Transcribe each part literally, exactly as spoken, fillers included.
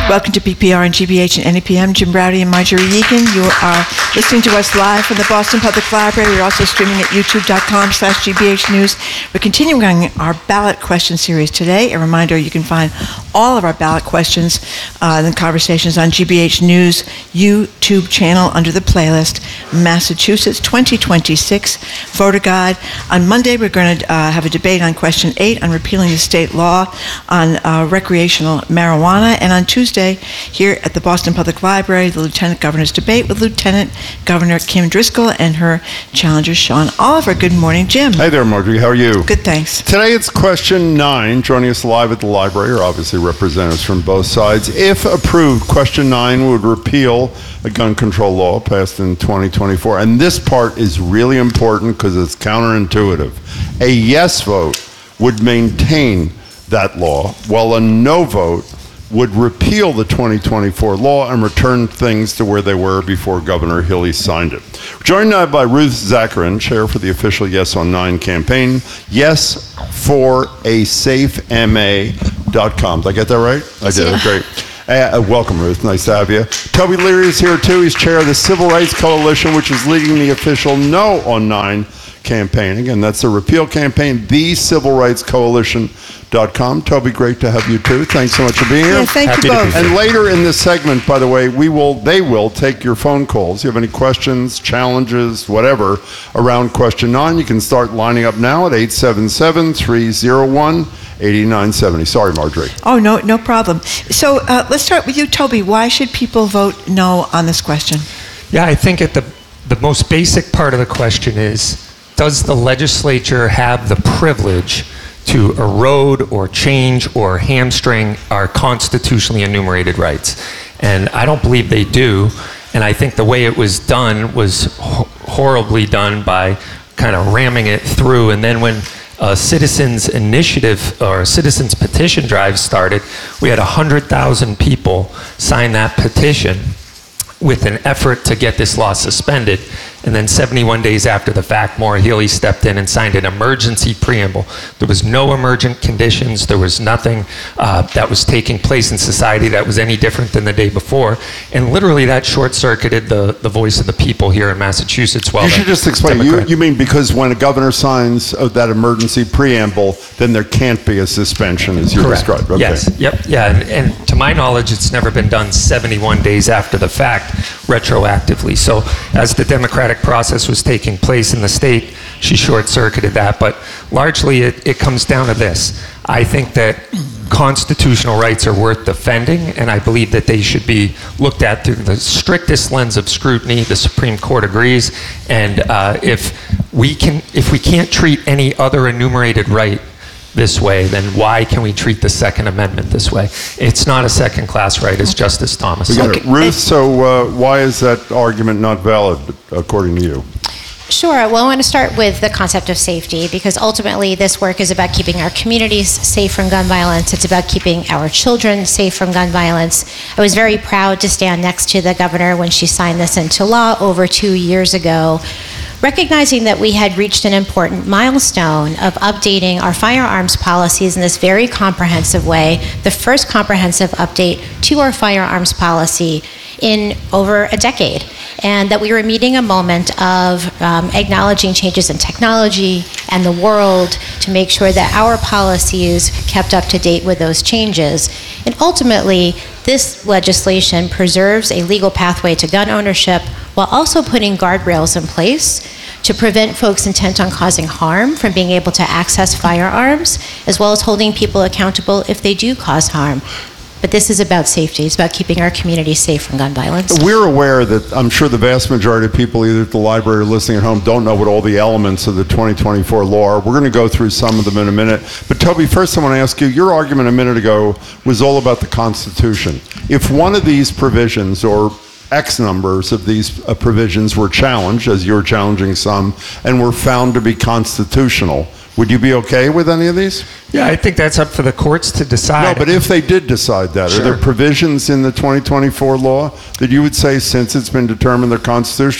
Welcome to B P R and G B H and N E P M. Jim Browdy and Marjorie Egan. You are listening to us live from the Boston Public Library. We're also streaming at youtube.com slash GBH News. We're continuing our ballot question series today. A reminder, you can find all of our ballot questions uh, and conversations on G B H News YouTube channel under the playlist Massachusetts twenty twenty-six Voter Guide. On Monday, we're going to uh, have a debate on question eight on repealing the state law on uh, recreational marijuana. And on Tuesday, here at the Boston Public Library, the Lieutenant Governor's debate with Lieutenant Governor Kim Driscoll and her challenger, Sean Oliver. Good morning, Jim. Hi there, Marjorie. How are you? Good, thanks. Today it's question nine. Joining us live at the library are obviously representatives from both sides. If approved, question nine would repeal a gun control law passed in twenty twenty-four. And this part is really important because it's counterintuitive. A yes vote would maintain that law, while a no vote would repeal the twenty twenty-four law and return things to where they were before Governor Healey signed it. We're joined now by Ruth Zakarin, chair for the official Yes on nine campaign, yes for a safe M A dot com. Did I get that right? I did. Yeah. Great. Uh, welcome, Ruth. Nice to have you. Toby Leary is here, too. He's chair of the Civil Rights Coalition, which is leading the official No on nine campaign. Again, that's the repeal campaign, the civil rights coalition dot com. Toby, great to have you too. Thanks so much for being here. Yeah, thank Happy you to be both. here. And later in this segment, by the way, we will, they will take your phone calls. You have any questions, challenges, whatever, around question nine, you can start lining up now at eight seven seven, three oh one, eight nine seven oh. Sorry, Marjorie. Oh, no, no problem. So uh, let's start with you, Toby. Why should people vote no on this question? Yeah, I think at the, the most basic part of the question is, does the legislature have the privilege to erode or change or hamstring our constitutionally enumerated rights? And I don't believe they do. And I think the way it was done was ho- horribly done by kind of ramming it through. And then when a citizens initiative or a citizens petition drive started, we had one hundred thousand people sign that petition with an effort to get this law suspended. And then seventy-one days after the fact, Maura Healey stepped in and signed an emergency preamble. There was no emergent conditions. There was nothing uh, that was taking place in society that was any different than the day before. And literally that short-circuited the, the voice of the people here in Massachusetts. While You should just explain. You, you mean because when a governor signs uh, that emergency preamble, then there can't be a suspension, as you Correct. described. Okay. Yes. Yep. Yeah. And, and to my knowledge, it's never been done seventy-one days after the fact, retroactively. So as the Democratic process was taking place in the state, she short-circuited that. But largely, it, it comes down to this. I think that constitutional rights are worth defending, and I believe that they should be looked at through the strictest lens of scrutiny. The Supreme Court agrees. And uh, if we can, if we can't treat any other enumerated right this way, then why can we treat the Second Amendment this way? It's not a second-class right, as Justice Thomas We said. got it. Ruth, so uh, why is that argument not valid, according to you? Sure. Well, I want to start with the concept of safety, because ultimately this work is about keeping our communities safe from gun violence. It's about keeping our children safe from gun violence. I was very proud to stand next to the governor when she signed this into law over two years ago, recognizing that we had reached an important milestone of updating our firearms policies in this very comprehensive way, the first comprehensive update to our firearms policy in over a decade, and that we were meeting a moment of um, acknowledging changes in technology and the world to make sure that our policies kept up to date with those changes. And ultimately, this legislation preserves a legal pathway to gun ownership while also putting guardrails in place to prevent folks intent on causing harm from being able to access firearms, as well as holding people accountable if they do cause harm. But this is about safety. It's about keeping our community safe from gun violence. We're aware that I'm sure the vast majority of people either at the library or listening at home don't know what all the elements of the twenty twenty-four law are. We're going to go through some of them in a minute. But Toby, first I want to ask you, your argument a minute ago was all about the Constitution. If one of these provisions or X numbers of these uh, provisions were challenged, as you're challenging some, and were found to be constitutional, would you be okay with any of these? Yeah, I think that's up for the courts to decide. No, but if they did decide that, Sure. are there provisions in the twenty twenty-four law that you would say, since it's been determined they're constitutional,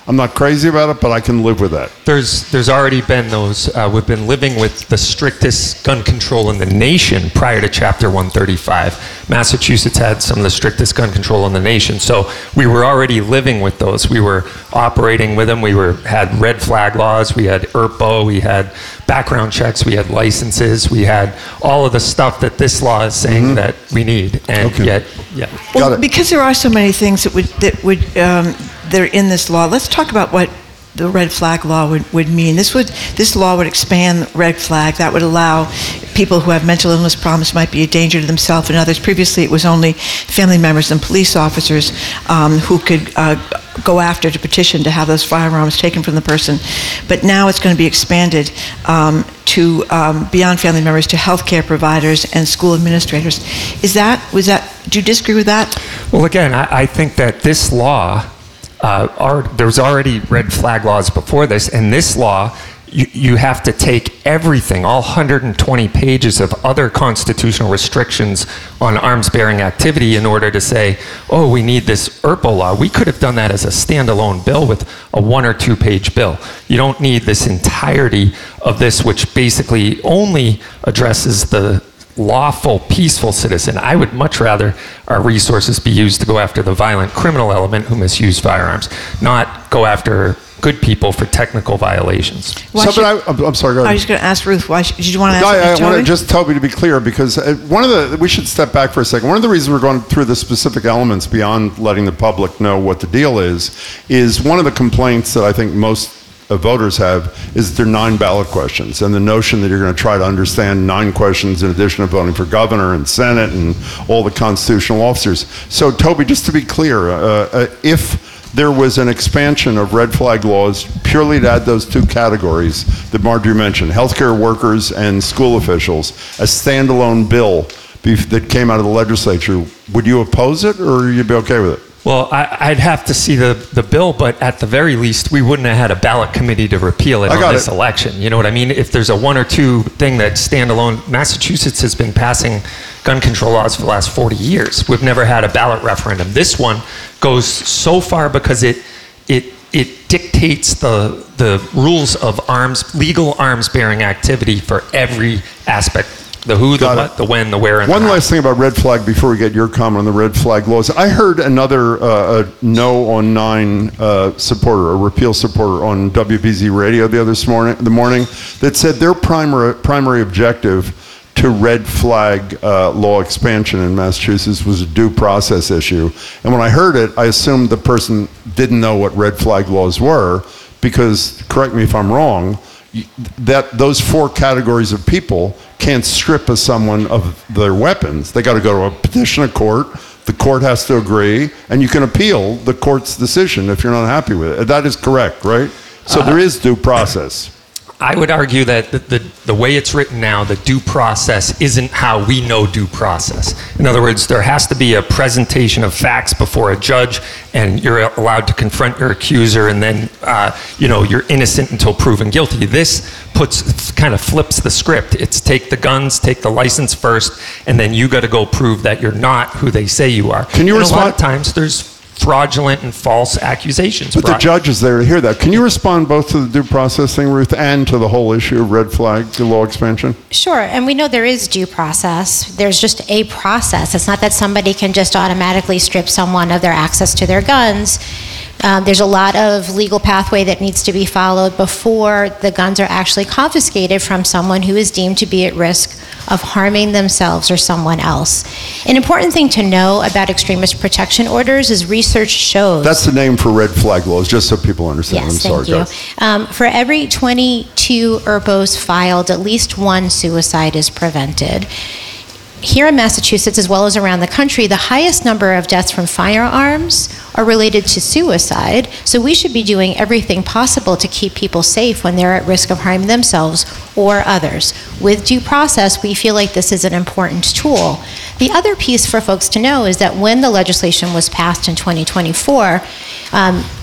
I'm not crazy about it, but I can live with that. There's there's already been those. Uh, we've been living with the strictest gun control in the nation prior to Chapter one thirty-five. Massachusetts had some of the strictest gun control in the nation, so we were already living with those. We were operating with them. We were had red flag laws. We had E R P O. We had background checks. We had licenses. We had all of the stuff that this law is saying mm-hmm. that we need, and okay. yet, yeah. Well, Got it. because there are so many things that would that would um, that are in this law. Let's talk about what the red flag law would, would mean. This would this law would expand red flag. That would allow people who have mental illness problems, might be a danger to themselves and others. Previously, it was only family members and police officers um, who could uh, go after to petition to have those firearms taken from the person. But now it's going to be expanded um, to um, beyond family members to healthcare providers and school administrators. Is that was that? Do you disagree with that? Well, again, I, I think that this law. Uh, are, there's already red flag laws before this, and this law, you, you have to take everything, all one hundred twenty pages of other constitutional restrictions on arms-bearing activity in order to say, oh, we need this E R P O law. We could have done that as a standalone bill with a one or two page bill. You don't need this entirety of this, which basically only addresses the lawful, peaceful citizen. I would much rather our resources be used to go after the violent criminal element who misuse firearms, not go after good people for technical violations. Why so, should- but I, I'm, I'm sorry, go ahead. I was going to ask Ruth. Why should, did you want to ask? No, I, I Toby? want to just Toby to be clear, because uh, one of the we should step back for a second. One of the reasons we're going through the specific elements beyond letting the public know what the deal is, is one of the complaints that I think most uh, voters have is they're nine ballot questions, and the notion that you're going to try to understand nine questions in addition to voting for governor and Senate and all the constitutional officers. So, Toby, just to be clear, uh, uh, if there was an expansion of red flag laws purely to add those two categories that Marjorie mentioned, healthcare workers and school officials, a standalone bill bef- that came out of the legislature, would you oppose it, or you'd be okay with it? Well, I, I'd have to see the, the bill, but at the very least, we wouldn't have had a ballot committee to repeal it I on got this it. election. You know what I mean? If there's a one or two thing that's standalone, Massachusetts has been passing gun control laws for the last forty years. We've never had a ballot referendum. This one goes so far because it it it dictates the the rules of arms, legal arms bearing activity for every aspect. The who, the Got what, it. the when, the where, and One the how. last thing about red flag before we get your comment on the red flag laws. I heard another uh, a no on nine uh, supporter, a repeal supporter on W B Z radio the other morning, the morning that said their primary primary objective to red flag uh, law expansion in Massachusetts was a due process issue. And when I heard it, I assumed the person didn't know what red flag laws were, because, correct me if I'm wrong, y- that those four categories of people can't strip a someone of their weapons. They got to go to a petition of court. The court has to agree, and you can appeal the court's decision if you're not happy with it. That is correct, right? So uh, there is due process. I would argue that the, the, the way it's written now, the due process isn't how we know due process. In other words, there has to be a presentation of facts before a judge, and you're allowed to confront your accuser, and then, uh, you know, you're innocent until proven guilty. This puts, kind of flips the script. It's take the guns, take the license first, and then you got to go prove that you're not who they say you are. Can you and respond? A lot of times there's fraudulent and false accusations But brought. the judge is there to hear that. Can you respond both to the due process thing, Ruth, and to the whole issue of red flag, the law expansion? Sure, and we know there is due process. There's just a process. It's not that somebody can just automatically strip someone of their access to their guns. Um, there's a lot of legal pathway that needs to be followed before the guns are actually confiscated from someone who is deemed to be at risk of harming themselves or someone else. An important thing to know about extremist protection orders is research shows... That's the name for red flag laws, just so people understand. Yes, I'm sorry, thank guys. you. Um, for every twenty-two E R P Os filed, at least one suicide is prevented. Here in Massachusetts, as well as around the country, the highest number of deaths from firearms are related to suicide, so we should be doing everything possible to keep people safe when they're at risk of harming themselves or others. With due process, we feel like this is an important tool. The other piece for folks to know is that when the legislation was passed in twenty twenty-four, um,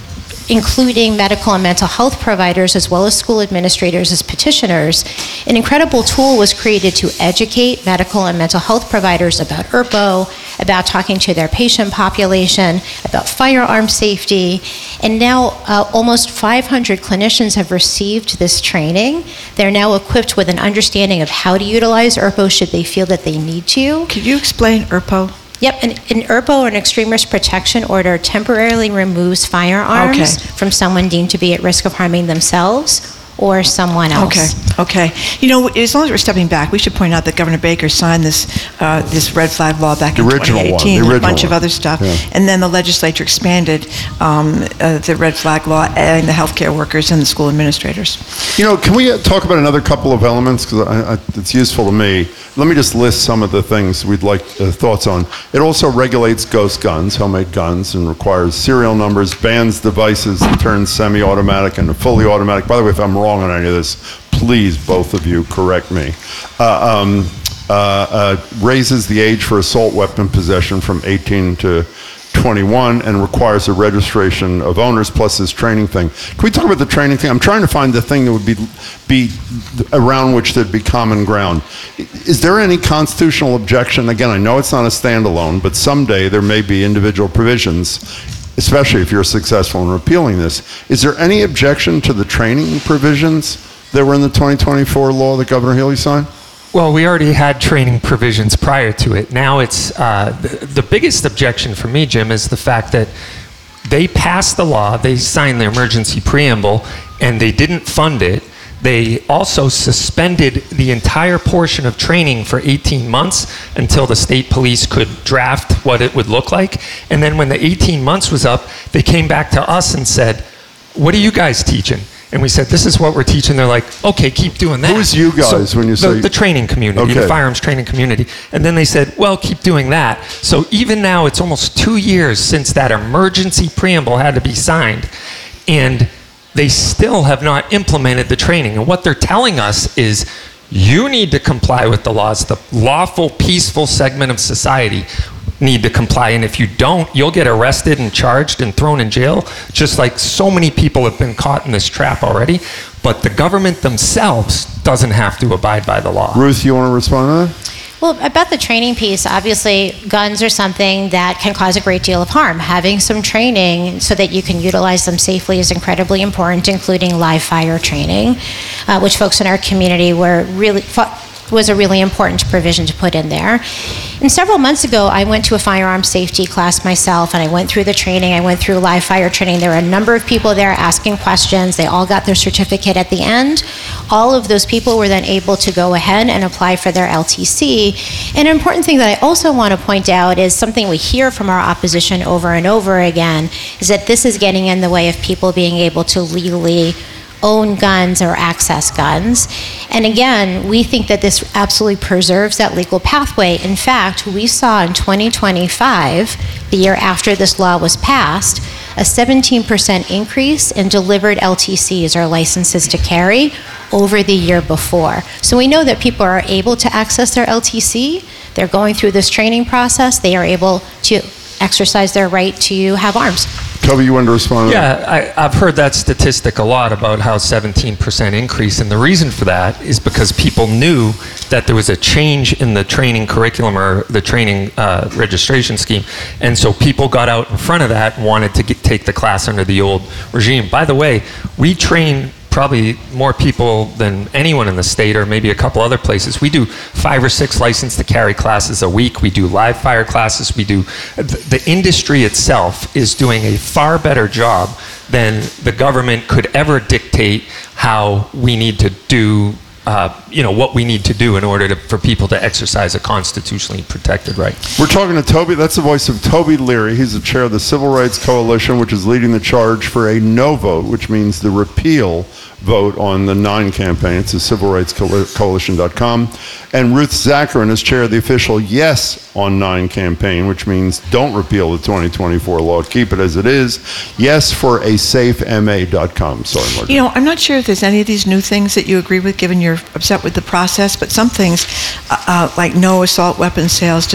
including medical and mental health providers as well as school administrators as petitioners, an incredible tool was created to educate medical and mental health providers about E R P O, about talking to their patient population, about firearm safety. And now uh, almost five hundred clinicians have received this training. They're now equipped with an understanding of how to utilize E R P O should they feel that they need to. Could you explain E R P O? Yep, an, an E R P O, or an extreme risk protection order, temporarily removes firearms Okay. from someone deemed to be at risk of harming themselves or someone else. Okay, okay. You know, as long as we're stepping back, we should point out that Governor Baker signed this uh, this red flag law back The in original one, twenty eighteen, the and a original bunch of one. other stuff. Yeah. And then the legislature expanded um, uh, the red flag law and the healthcare workers and the school administrators. You know, can we uh, talk about another couple of elements? Because it's useful to me. Let me just list some of the things we'd like uh, thoughts on. It also regulates ghost guns, homemade guns, and requires serial numbers, bans devices that turn semi-automatic into fully automatic. By the way, if I'm wrong on any of this, please, both of you, correct me. Uh, um, uh, uh, raises the age for assault weapon possession from eighteen to twenty-one and requires a registration of owners plus this training thing. Can we talk about the training thing? I'm trying to find the thing that would be be around which there'd be common ground. Is there any constitutional objection? Again, I know it's not a standalone, but someday there may be individual provisions, especially if you're successful in repealing this. Is there any objection to the training provisions that were in the twenty twenty-four law that Governor Healy signed? Well, we already had training provisions prior to it. Now it's, uh, the, the biggest objection for me, Jim, is the fact that they passed the law, they signed the emergency preamble, and they didn't fund it. They also suspended the entire portion of training for eighteen months until the state police could draft what it would look like. And then when the eighteen months was up, they came back to us and said, "What are you guys teaching?" And we said, "This is what we're teaching." They're like, "Okay, keep doing that." Who's you guys when you the, say- The training community, Okay. the firearms training community. And then they said, "Well, keep doing that." So even now, it's almost two years since that emergency preamble had to be signed. And they still have not implemented the training. And what they're telling us is, you need to comply with the laws. The lawful, peaceful segment of society need to comply, and if you don't, you'll get arrested and charged and thrown in jail, just like so many people have been caught in this trap already. But the government themselves doesn't have to abide by the law. Ruth, you want to respond to that? Well, about the training piece, obviously, guns are something that can cause a great deal of harm. Having some training so that you can utilize them safely is incredibly important, including live fire training, uh, which folks in our community were really was a really important provision to put in there. And several months ago, I went to a firearm safety class myself, and I went through the training. I went through live fire training. There were a number of people there asking questions. They all got their certificate at the end. All of those people were then able to go ahead and apply for their L T C. And an important thing that I also want to point out is something we hear from our opposition over and over again, is that this is getting in the way of people being able to legally own guns or access guns. And again, we think that this absolutely preserves that legal pathway. In fact, we saw in twenty twenty-five, the year after this law was passed, a seventeen percent increase in delivered L T Cs, or licenses to carry, over the year before. So we know that people are able to access their L T C. They're going through this training process. They are able to exercise their right to have arms. Toby, you wanted to respond to that? Yeah, I, I've heard that statistic a lot about how seventeen percent increase, and the reason for that is because people knew that there was a change in the training curriculum or the training uh, registration scheme, and so people got out in front of that and wanted to get, take the class under the old regime. By the way, we train probably more people than anyone in the state, or maybe a couple other places. We do five or six license to carry classes a week. We do live fire classes. We do, the, the industry itself is doing a far better job than the government could ever dictate how we need to do, uh, you know, what we need to do in order to, for people to exercise a constitutionally protected right. We're talking to Toby. That's the voice of Toby Leary. He's the chair of the Civil Rights Coalition, which is leading the charge for a no vote, which means the repeal vote on the nine campaign. It's the civil rights coalition dot com. And Ruth Zacharin is chair of the official Yes on nine campaign, which means don't repeal the twenty twenty-four law. Keep it as it is. Yes for a safe M A dot com. Sorry, Margaret. You know, I'm not sure if there's any of these new things that you agree with, given you're upset with the process, but some things, uh, uh, like no assault weapon sales to uh,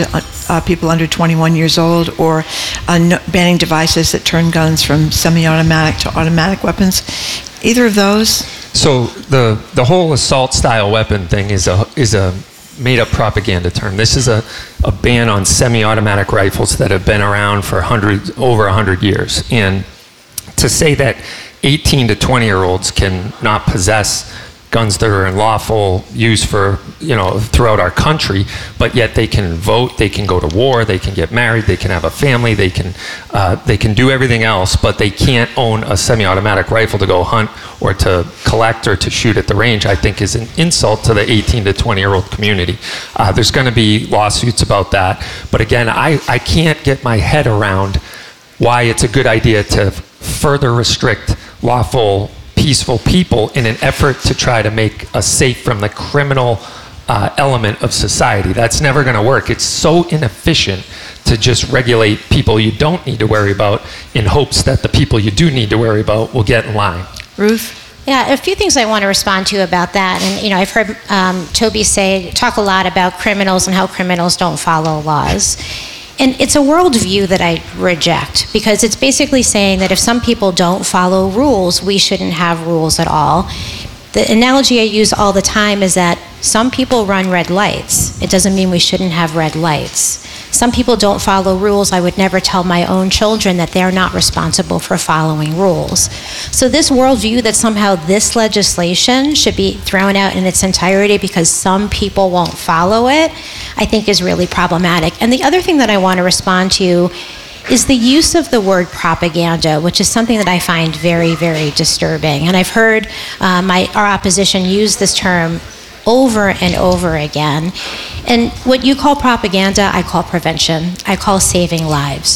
uh, people under twenty-one years old, or uh, no, banning devices that turn guns from semi-automatic to automatic weapons. Either of those? So the the whole assault style weapon thing is a is a made up propaganda term. This is a, a ban on semi-automatic rifles that have been around for hundreds over one hundred years. And to say that eighteen to twenty year olds can not possess guns that are in lawful use for, you know, throughout our country, but yet they can vote, they can go to war, they can get married, they can have a family, they can uh, they can do everything else, but they can't own a semi-automatic rifle to go hunt or to collect or to shoot at the range, I think is an insult to the eighteen to twenty year old community. Uh, there's going to be lawsuits about that, but again, I, I can't get my head around why it's a good idea to further restrict lawful peaceful people in an effort to try to make us safe from the criminal uh, element of society. That's never going to work. It's so inefficient to just regulate people you don't need to worry about in hopes that the people you do need to worry about will get in line. Ruth? Yeah, a few things I want to respond to about that. And, you know, I've heard um, Toby say, talk a lot about criminals and how criminals don't follow laws. And it's a worldview that I reject, because it's basically saying that if some people don't follow rules, we shouldn't have rules at all. The analogy I use all the time is that some people run red lights. It doesn't mean we shouldn't have red lights. Some people don't follow rules. I would never tell my own children that they're not responsible for following rules. So this worldview that somehow this legislation should be thrown out in its entirety because some people won't follow it, I think is really problematic. And the other thing that I want to respond to is the use of the word propaganda, which is something that I find very, very disturbing. And I've heard uh, my, our opposition use this term over and over again. And what you call propaganda, I call prevention. I call saving lives.